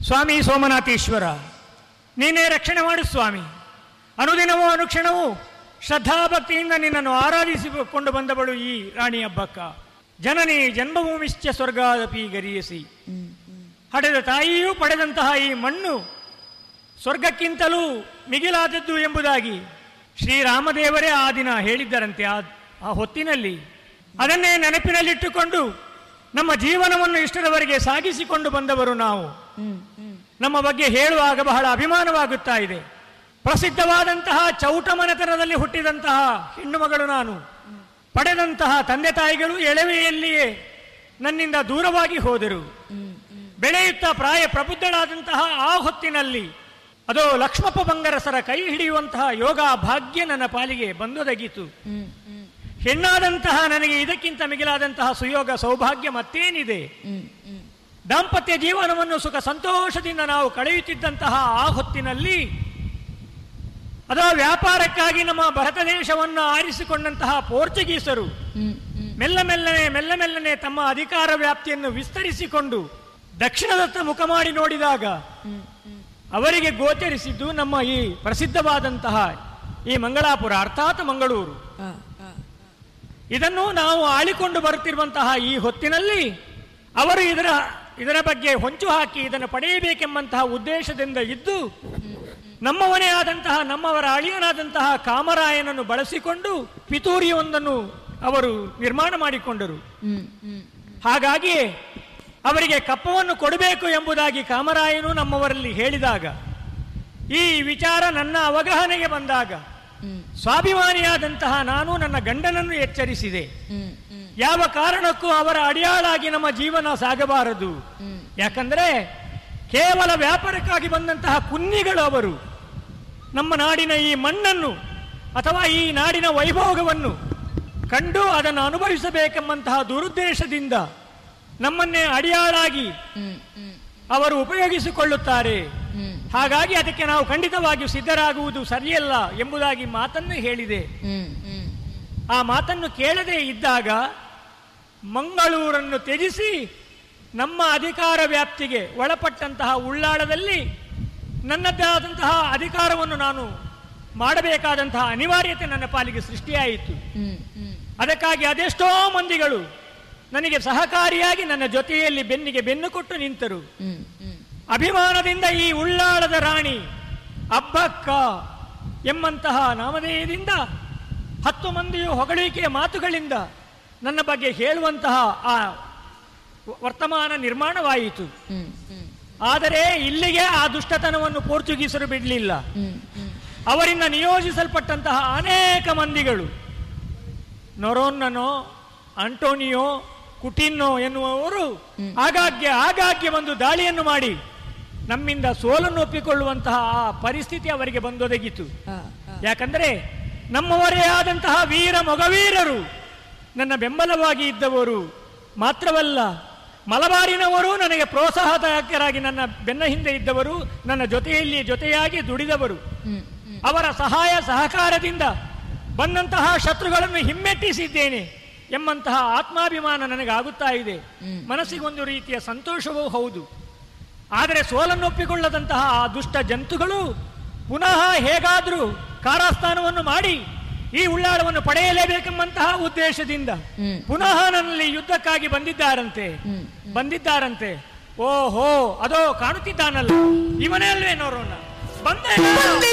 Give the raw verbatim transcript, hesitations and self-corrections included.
ಸ್ವಾಮಿ ಸೋಮನಾಥೇಶ್ವರ, ನೀನೇ ರಕ್ಷಣೆ ಮಾಡು ಸ್ವಾಮಿ. ಅನುದಿನವೂ ಅನುಕ್ಷಣವೂ ಶ್ರದ್ಧಾಭಕ್ತಿಯಿಂದ ನಿನ್ನನ್ನು ಆರಾಧಿಸಿಕೊಂಡು ಬಂದವಳು ಈ ರಾಣಿ ಹಬ್ಬಕ್ಕ. ಜನನಿ ಜನ್ಮಭೂಮಿಶ್ಚ ಸ್ವರ್ಗಾದಪಿ ಗರಿಯಸಿ. ಹಡೆದ ತಾಯಿಯೂ ಪಡೆದಂತಹ ಈ ಮಣ್ಣು ಸ್ವರ್ಗಕ್ಕಿಂತಲೂ ಮಿಗಿಲಾದದ್ದು ಎಂಬುದಾಗಿ ಶ್ರೀರಾಮದೇವರೇ ಆ ದಿನ ಹೇಳಿದ್ದರಂತೆ. ಆ ಆ ಹೊತ್ತಿನಲ್ಲಿ ಅದನ್ನೇ ನೆನಪಿನಲ್ಲಿಟ್ಟುಕೊಂಡು ನಮ್ಮ ಜೀವನವನ್ನು ಇಷ್ಟರವರೆಗೆ ಸಾಗಿಸಿಕೊಂಡು ಬಂದವರು ನಾವು. ನಮ್ಮ ಬಗ್ಗೆ ಹೇಳುವಾಗ ಬಹಳ ಅಭಿಮಾನವಾಗುತ್ತಾ ಇದೆ. ಪ್ರಸಿದ್ಧವಾದಂತಹ ಚೌಟ ಮನೆತನದಲ್ಲಿ ಹುಟ್ಟಿದಂತಹ ಹೆಣ್ಣು ಮಗಳು ನಾನು. ಪಡೆದಂತಹ ತಂದೆ ತಾಯಿಗಳು ಎಳವೆಯಲ್ಲಿಯೇ ನನ್ನಿಂದ ದೂರವಾಗಿ ಹೋದರು. ಬೆಳೆಯುತ್ತಾ ಪ್ರಾಯ ಪ್ರಬುದ್ಧಳಾದಂತಹ ಆ ಹೊತ್ತಿನಲ್ಲಿ ಅದೋ ಲಕ್ಷ್ಮಪ್ಪ ಬಂಗರಸರ ಕೈ ಹಿಡಿಯುವಂತಹ ಯೋಗ ಭಾಗ್ಯ ನನ್ನ ಪಾಲಿಗೆ ಬಂದೊದಗಿತು. ಹೆಣ್ಣಾದಂತಹ ನನಗೆ ಇದಕ್ಕಿಂತ ಮಿಗಿಲಾದಂತಹ ಸುಯೋಗ ಸೌಭಾಗ್ಯ ಮತ್ತೇನಿದೆ? ದಾಂಪತ್ಯ ಜೀವನವನ್ನು ಸುಖ ಸಂತೋಷದಿಂದ ನಾವು ಕಳೆಯುತ್ತಿದ್ದಂತಹ ಆ ಹೊತ್ತಿನಲ್ಲಿ ಅದೋ ವ್ಯಾಪಾರಕ್ಕಾಗಿ ನಮ್ಮ ಭಾರತ ದೇಶವನ್ನು ಆರಿಸಿಕೊಂಡಂತಹ ಪೋರ್ಚುಗೀಸರು ಮೆಲ್ಲ ಮೆಲ್ಲನೆ ಮೆಲ್ಲ ಮೆಲ್ಲನೆ ತಮ್ಮ ಅಧಿಕಾರ ವ್ಯಾಪ್ತಿಯನ್ನು ವಿಸ್ತರಿಸಿಕೊಂಡು ದಕ್ಷಿಣದತ್ತ ಮುಖ ಮಾಡಿ ನೋಡಿದಾಗ ಅವರಿಗೆ ಗೋಚರಿಸಿದ್ದು ನಮ್ಮ ಈ ಪ್ರಸಿದ್ಧವಾದಂತಹ ಈ ಮಂಗಳಾಪುರ ಅರ್ಥಾತ್ ಮಂಗಳೂರು. ಇದನ್ನು ನಾವು ಆಳಿಕೊಂಡು ಬರುತ್ತಿರುವಂತಹ ಈ ಹೊತ್ತಿನಲ್ಲಿ ಅವರು ಇದರ ಇದರ ಬಗ್ಗೆ ಹೊಂಚು ಹಾಕಿ ಇದನ್ನು ಪಡೆಯಬೇಕೆಂಬಂತಹ ಉದ್ದೇಶದಿಂದ ಇದ್ದು ನಮ್ಮವನೇ ಆದಂತಹ ನಮ್ಮವರ ಅಳಿಯನಾದಂತಹ ಕಾಮರಾಯನನ್ನು ಬಳಸಿಕೊಂಡು ಪಿತೂರಿಯೊಂದನ್ನು ಅವರು ನಿರ್ಮಾಣ ಮಾಡಿಕೊಂಡರು. ಹಾಗಾಗಿ ಅವರಿಗೆ ಕಪ್ಪವನ್ನು ಕೊಡಬೇಕು ಎಂಬುದಾಗಿ ಕಾಮರಾಯನು ನಮ್ಮವರಲ್ಲಿ ಹೇಳಿದಾಗ ಈ ವಿಚಾರ ನನ್ನ ಅವಗಾಹನೆಗೆ ಬಂದಾಗ ಸ್ವಾಭಿಮಾನಿಯಾದಂತಹ ನಾನು ನನ್ನ ಗಂಡನನ್ನು ಎಚ್ಚರಿಸಿದೆ. ಯಾವ ಕಾರಣಕ್ಕೂ ಅವರ ಅಡಿಯಾಳಾಗಿ ನಮ್ಮ ಜೀವನ ಸಾಗಬಾರದು. ಯಾಕಂದ್ರೆ ಕೇವಲ ವ್ಯಾಪಾರಕ್ಕಾಗಿ ಬಂದಂತಹ ಕುನ್ನಿಗಳು ಅವರು. ನಮ್ಮ ನಾಡಿನ ಈ ಮಣ್ಣನ್ನು ಅಥವಾ ಈ ನಾಡಿನ ವೈಭೋಗವನ್ನು ಕಂಡು ಅದನ್ನು ಅನುಭವಿಸಬೇಕೆಂಬಂತಹ ದುರುದ್ದೇಶದಿಂದ ನಮ್ಮನ್ನೇ ಅಡಿಯಾಳಾಗಿ ಅವರು ಉಪಯೋಗಿಸಿಕೊಳ್ಳುತ್ತಾರೆ. ಹಾಗಾಗಿ ಅದಕ್ಕೆ ನಾವು ಖಂಡಿತವಾಗಿಯೂ ಸಿದ್ಧರಾಗುವುದು ಸರಿಯಲ್ಲ ಎಂಬುದಾಗಿ ಮಾತನ್ನು ಹೇಳಿದೆ. ಆ ಮಾತನ್ನು ಕೇಳದೇ ಇದ್ದಾಗ ಮಂಗಳೂರನ್ನು ತ್ಯಜಿಸಿ ನಮ್ಮ ಅಧಿಕಾರ ವ್ಯಾಪ್ತಿಗೆ ಒಳಪಟ್ಟಂತಹ ಉಳ್ಳಾಳದಲ್ಲಿ ನನ್ನದಾದಂತಹ ಅಧಿಕಾರವನ್ನು ನಾನು ಮಾಡಬೇಕಾದಂತಹ ಅನಿವಾರ್ಯತೆ ನನ್ನ ಪಾಲಿಗೆ ಸೃಷ್ಟಿಯಾಯಿತು. ಅದಕ್ಕಾಗಿ ಅದೆಷ್ಟೋ ಮಂದಿಗಳು ನನಗೆ ಸಹಕಾರಿಯಾಗಿ ನನ್ನ ಜೊತೆಯಲ್ಲಿ ಬೆನ್ನಿಗೆ ಬೆನ್ನು ಕೊಟ್ಟು ನಿಂತರು. ಅಭಿಮಾನದಿಂದ ಈ ಉಳ್ಳಾಳದ ರಾಣಿ ಅಬ್ಬಕ್ಕ ಎಂಬಂತಹ ನಾಮಧೇಯದಿಂದ ಹತ್ತು ಮಂದಿಯು ಹೊಗಳಿಕೆಯ ಮಾತುಗಳಿಂದ ನನ್ನ ಬಗ್ಗೆ ಹೇಳುವಂತಹ ಆ ವರ್ತಮಾನ ನಿರ್ಮಾಣವಾಯಿತು. ಆದರೆ ಇಲ್ಲಿಗೆ ಆ ದುಷ್ಟತನವನ್ನು ಪೋರ್ಚುಗೀಸರು ಬಿಡಲಿಲ್ಲ. ಅವರಿಂದ ನಿಯೋಜಿಸಲ್ಪಟ್ಟಂತಹ ಅನೇಕ ಮಂದಿಗಳು ನೊರೋನ್ನನೋ ಅಂಟೋನಿಯೋ ಕುಟಿನ್ನೋ ಎನ್ನುವವರು ಆಗಾಗ್ಗೆ ಆಗಾಗ್ಗೆ ಒಂದು ದಾಳಿಯನ್ನು ಮಾಡಿ ನಮ್ಮಿಂದ ಸೋಲನ್ನು ಒಪ್ಪಿಕೊಳ್ಳುವಂತಹ ಆ ಪರಿಸ್ಥಿತಿ ಅವರಿಗೆ ಬಂದೊದಗಿತು. ಯಾಕಂದ್ರೆ ನಮ್ಮವರೇ ಆದಂತಹ ವೀರ ಮೊಗವೀರರು ನನ್ನ ಬೆಂಬಲವಾಗಿ ಇದ್ದವರು ಮಾತ್ರವಲ್ಲ, ಮಲಬಾರಿನವರು ನನಗೆ ಪ್ರೋತ್ಸಾಹದಾಯಕರಾಗಿ ನನ್ನ ಬೆನ್ನ ಹಿಂದೆ ಇದ್ದವರು, ನನ್ನ ಜೊತೆಯಲ್ಲಿ ಜೊತೆಯಾಗಿ ದುಡಿದವರು. ಅವರ ಸಹಾಯ ಸಹಕಾರದಿಂದ ಬಂದಂತಹ ಶತ್ರುಗಳನ್ನು ಹಿಮ್ಮೆಟ್ಟಿಸಿದ್ದೇನೆ ಎಂಬಂತಹ ಆತ್ಮಾಭಿಮಾನ ನನಗಾಗುತ್ತಾ ಇದೆ. ಮನಸ್ಸಿಗೊಂದು ರೀತಿಯ ಸಂತೋಷವೂ ಹೌದು. ಆದರೆ ಸೋಲನ್ನೊಪ್ಪಿಕೊಳ್ಳದಂತಹ ಆ ದುಷ್ಟ ಜಂತುಗಳು ಪುನಃ ಹೇಗಾದರೂ ಕಾರಾಸ್ಥಾನವನ್ನು ಮಾಡಿ ಈ ಉಳ್ಳಾಳವನ್ನು ಪಡೆಯಲೇಬೇಕೆಂಬಂತಹ ಉದ್ದೇಶದಿಂದ ಪುನಃ ನನ್ನಲ್ಲಿ ಯುದ್ಧಕ್ಕಾಗಿ ಬಂದಿದ್ದಾರಂತೆ ಬಂದಿದ್ದಾರಂತೆ ಓಹೋ ಅದೋ ಕಾಣುತ್ತಿದ್ದಾನಲ್ಲ, ಇವನೇ ಅಲ್ವೇ ನೋಡೋಣ ಬಂದ